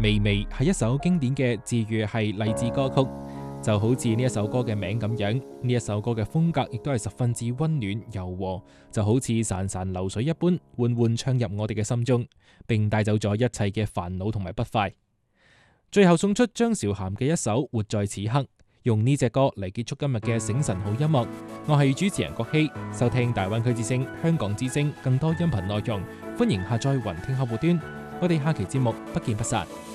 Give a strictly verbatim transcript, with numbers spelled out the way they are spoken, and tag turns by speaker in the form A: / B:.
A: 微微係一首經典嘅治愈系勵志歌曲，就好似呢一首歌嘅名咁樣。呢一首歌嘅風格亦都係十分之溫暖柔和，就好似潺潺流水一般，緩緩暢入我哋嘅心中，並帶走咗一切嘅煩惱同埋不快。最後送出張韶涵嘅一首《活在此刻》，用呢隻歌嚟結束今日嘅醒神好音樂。我係主持人郭希，收聽大灣區之聲、香港之聲更多音頻內容，歡迎下載雲聽客戶端。我哋下期節目不見不散。